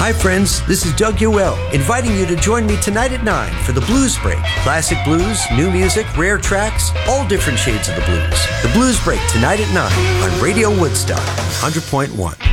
Hi friends, this is Doug Ewell, inviting you to join me tonight at 9 for the Blues Break. Classic blues, new music, rare tracks, all different shades of the blues. The Blues Break tonight at 9 on Radio Woodstock 100.1.